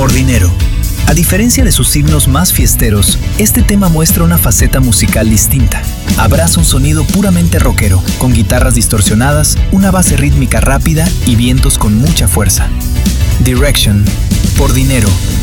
Por dinero. A diferencia de sus himnos más fiesteros, este tema muestra una faceta musical distinta. Abraza un sonido puramente rockero, con guitarras distorsionadas, una base rítmica rápida y vientos con mucha fuerza. Direction. Por dinero.